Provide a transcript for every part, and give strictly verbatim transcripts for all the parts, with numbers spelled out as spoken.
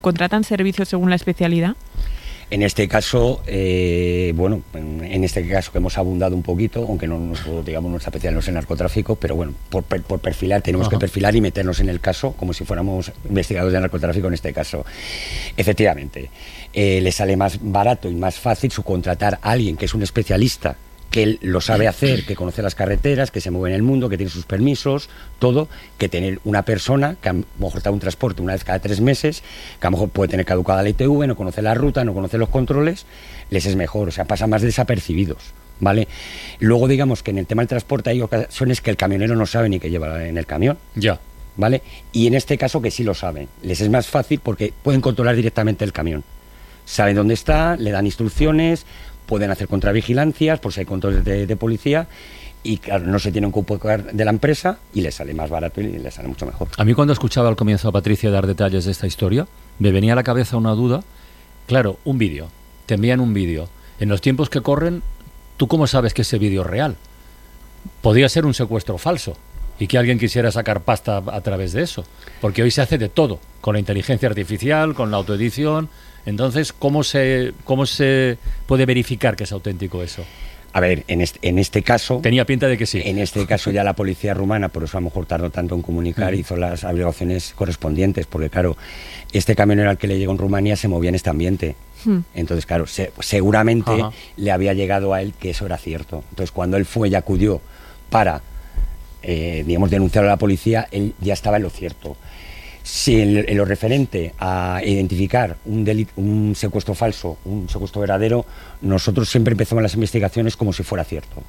¿Contratan servicios según la especialidad? En este caso, eh, bueno, en este caso que hemos abundado un poquito, aunque no nuestro, digamos, nuestra especialidad no es el narcotráfico, pero bueno, por, por perfilar, tenemos Ajá. que perfilar y meternos en el caso como si fuéramos investigadores de narcotráfico en este caso. Efectivamente, eh, le sale más barato y más fácil subcontratar a alguien que es un especialista, que él lo sabe hacer, que conoce las carreteras, que se mueve en el mundo, que tiene sus permisos, todo, que tener una persona que a lo mejor está un transporte una vez cada tres meses, que a lo mejor puede tener caducada la I T V, no conoce la ruta, no conoce los controles, les es mejor, o sea, pasa más desapercibidos, ¿vale? Luego, digamos que en el tema del transporte hay ocasiones que el camionero no sabe ni qué lleva en el camión. Ya. ¿Vale? Y en este caso que sí lo saben, les es más fácil porque pueden controlar directamente el camión. Saben dónde está, le dan instrucciones, pueden hacer contravigilancias por si hay controles de, de policía y claro, no se tienen que ocupar de la empresa y les sale más barato y les sale mucho mejor. A mí cuando escuchaba al comienzo a Patricia dar detalles de esta historia, me venía a la cabeza una duda. Claro, un vídeo, te envían un vídeo. En los tiempos que corren, ¿tú cómo sabes que ese vídeo es real? Podría ser un secuestro falso y que alguien quisiera sacar pasta a través de eso, porque hoy se hace de todo, con la inteligencia artificial, con la autoedición. Entonces, ¿cómo se, cómo se puede verificar que es auténtico eso? A ver, en este, en este caso... Tenía pinta de que sí. En este caso ya la policía rumana, por eso a lo mejor tardó tanto en comunicar, mm. hizo las obligaciones correspondientes, porque claro, este camionero al que le llegó en Rumanía se movía en este ambiente. Mm. Entonces, claro, se, seguramente Ajá. le había llegado a él que eso era cierto. Entonces, cuando él fue y acudió para, eh, digamos, denunciarlo a la policía, él ya estaba en lo cierto. Si en, en lo referente a identificar un delito, un secuestro falso, un secuestro verdadero, nosotros siempre empezamos las investigaciones como si fuera cierto.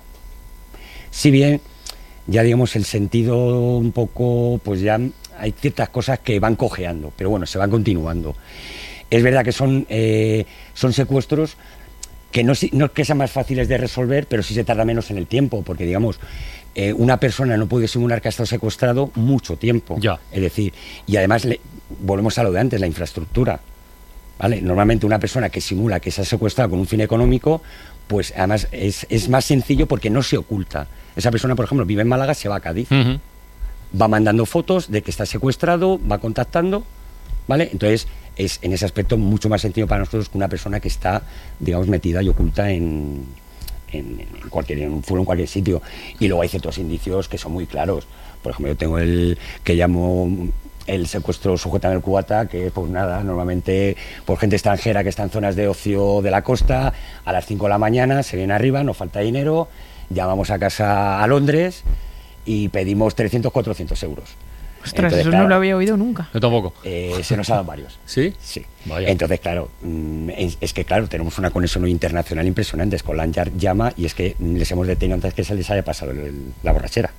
Si bien, ya digamos, el sentido un poco, pues ya hay ciertas cosas que van cojeando, pero bueno, se van continuando. Es verdad que son, eh, son secuestros que no, no es que sean más fáciles de resolver, pero sí se tarda menos en el tiempo, porque digamos... Eh, una persona no puede simular que ha estado secuestrado mucho tiempo. Ya. Es decir, y además le, volvemos a lo de antes, la infraestructura. ¿Vale? Normalmente una persona que simula que se ha secuestrado con un fin económico, pues además es, es más sencillo porque no se oculta. Esa persona, por ejemplo, vive en Málaga, se va a Cádiz. Uh-huh. Va mandando fotos de que está secuestrado, va contactando, ¿vale? Entonces es en ese aspecto mucho más sencillo para nosotros que una persona que está, digamos, metida y oculta en... En, en cualquier en un foro, en cualquier sitio. Y luego hay ciertos indicios que son muy claros. Por ejemplo, yo tengo el que llamo el secuestro sujetando el cubata, que pues nada, normalmente por gente extranjera que está en zonas de ocio de la costa, a las cinco de la mañana se viene arriba, nos falta dinero, llamamos a casa a Londres y pedimos trescientos, cuatrocientos euros. Ostras, Entonces, eso claro, no lo había oído nunca. Yo tampoco. Eh, se nos ha dado varios. ¿Sí? Sí. Vaya. Entonces, claro, es, es que claro, tenemos una conexión internacional impresionante. Scotland Yard llama y es que les hemos detenido antes que se les haya pasado el, el, la borrachera.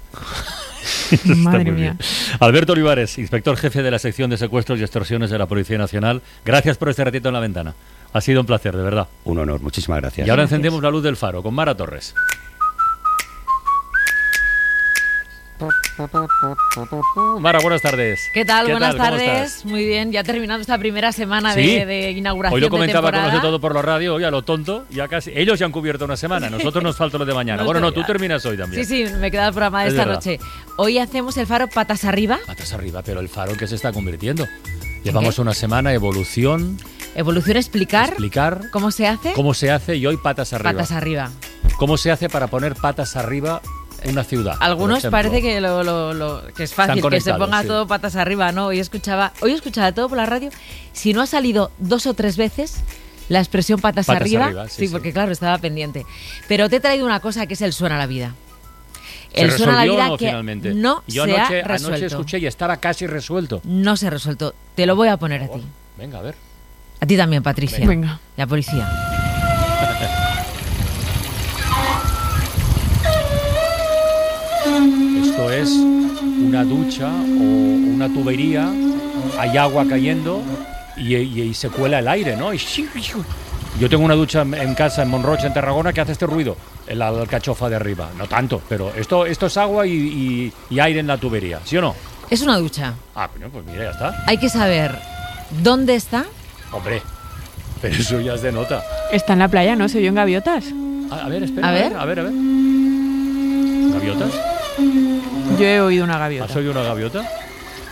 Madre mía. Alberto Olivares, inspector jefe de la sección de secuestros y extorsiones de la Policía Nacional. Gracias por este ratito en la ventana. Ha sido un placer, de verdad. Un honor, muchísimas gracias. Y ahora Gracias. encendemos la luz del faro con Mara Torres. Mara, buenas tardes. ¿Qué tal? ¿Qué Buenas tal? ¿Cómo tardes. estás? Muy bien, ya terminando esta primera semana ¿Sí? de, de inauguración. Hoy lo comentaba de con los de temporada. Todo por la Radio, hoy a lo tonto, ya casi. Ellos ya han cubierto una semana, nosotros nos falta lo de mañana. No, bueno, no, estoy- tú terminas hoy también. Sí, sí, me queda el programa de Es esta verdad. noche. Hoy hacemos el faro patas arriba. Patas arriba, pero el faro en que se está convirtiendo. Llevamos ¿Qué? una semana, evolución, Evolución, explicar explicar cómo se hace. cómo se hace y hoy patas arriba. Patas arriba. ¿Cómo se hace para poner patas arriba una ciudad? Algunos por ejemplo? parece que, lo, lo- lo- que es fácil, que se conectados, ponga sí. todo patas arriba, ¿no? Hoy escuchaba, hoy escuchaba todo por la radio. Si no ha salido dos o tres veces la expresión patas, Patas arriba, arriba, sí, sí. porque claro, estaba pendiente. Pero te he traído una cosa que es el suena a la vida. ¿Se El suena a la resolvió vida o no, que finalmente? no Yo se anoche, ha resuelto. anoche escuché y estaba casi resuelto. No se ha resuelto. Te lo voy a poner a ti. Venga, a ver. A ti también, Patricia. Venga. La policía. Esto es una ducha o una tubería, hay agua cayendo y, y- y se cuela el aire, ¿no? Y yo tengo una ducha en- en casa en Monroche, en Tarragona, que hace este ruido, en la alcachofa de arriba. No tanto, pero esto, esto es agua y, y- y aire en la tubería, ¿sí o no? Es una ducha. Ah, bueno, pues mira, ya está. Hay que saber dónde está. Hombre, pero eso ya es de nota. Está en la playa, ¿no? ¿Se vio en gaviotas? A, a ver, espera, A a ver, ver. a ver, a ver. ¿Gaviotas? Yo he oído una gaviota. ¿Has oído una gaviota?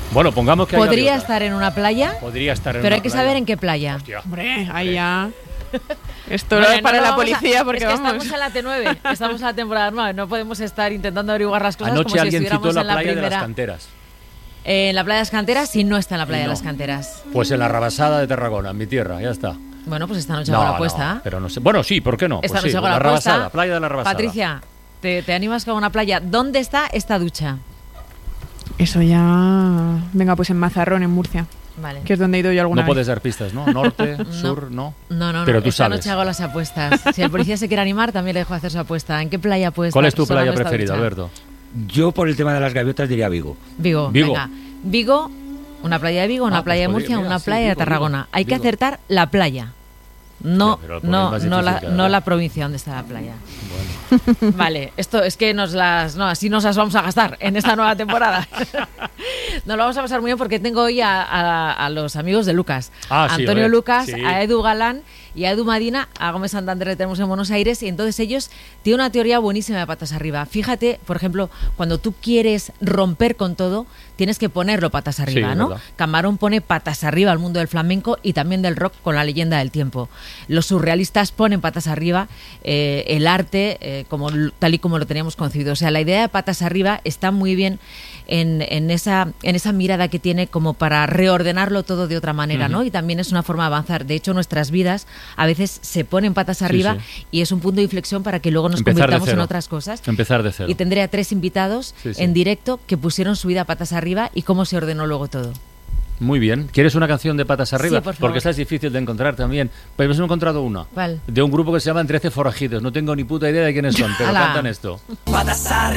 Bueno, pongamos que hay Podría gaviota. estar en una playa, Podría estar en pero una hay que playa. saber en qué playa. Hostia. Hombre, ahí ya. Esto Vale, no es para no la vamos a- policía porque es que vamos. estamos en la T nueve, estamos en la temporada nueve, no podemos estar intentando averiguar las cosas Anoche como si alguien citó estuviéramos la en la playa de primera. las canteras. Eh, en la playa de las canteras, sí, no está en la playa Y de no. las canteras. Pues en la Rabasada de Tarragona, en mi tierra, ya está. Bueno, pues esta noche hago la apuesta. no, pero no sé. Bueno, sí, ¿por qué no? Esta Pues sí, noche hago la la apuesta. Rabasada, playa de la Rabasada. Patricia, ¿te, te animas con una playa? ¿Dónde está esta ducha? Eso ya. Venga, pues en Mazarrón, en Murcia, Vale. que es donde he ido yo alguna No vez. puedes dar pistas, ¿no? Norte, sur, no. No, no, no. Pero tú esta sabes. noche hago las apuestas. Si el policía se quiere animar, también le dejo hacer su apuesta. ¿En qué playa puede ¿Cuál es estar tu playa sonando esta preferida, ducha? Alberto? Yo por el tema de las gaviotas diría Vigo. Vigo, Vigo. venga. Vigo, una playa de Vigo, una Ah, playa de pues Murcia, podría- mira, una sí, playa de Vigo, Tarragona. Vigo, Hay que Vigo. acertar la playa. No, Ya, pero el problema no, es no, la, difícil, no ¿eh? la provincia donde está la playa. Bueno. Vale, esto es que nos las, no, así nos las vamos a gastar en esta nueva temporada. Nos lo vamos a pasar muy bien porque tengo hoy a, a- a los amigos de Lucas. Ah, a sí, Antonio joder, Lucas, sí. a Edu Galán y a Edu Madina, a Gómez Santander, que tenemos en Buenos Aires, y entonces ellos tienen una teoría buenísima de patas arriba. Fíjate, por ejemplo, cuando tú quieres romper con todo, tienes que ponerlo patas arriba, es ¿no? verdad. Camarón pone patas arriba al mundo del flamenco y también del rock con La leyenda del tiempo. Los surrealistas ponen patas arriba eh, el arte eh, como, tal y como lo teníamos concebido. O sea, la idea de patas arriba está muy bien en, en, esa, en esa mirada que tiene como para reordenarlo todo de otra manera, Ujú. ¿no? Y también es una forma de avanzar. De hecho, nuestras vidas a veces se ponen patas arriba sí. y es un punto de inflexión para que luego nos Empezar de convirtamos en cero. otras cosas. Empezar de cero. Y tendré a tres invitados Sí, sí. en directo que pusieron su vida patas arriba y cómo se ordenó luego todo. Muy bien. ¿Quieres una canción de patas arriba? Sí, por favor. Porque esa es difícil de encontrar también. Pero hemos encontrado una. ¿Cuál? De un grupo que se llama Trece Forajidos. No tengo ni puta idea de quiénes son, pero Ala. cantan esto. Patas arriba.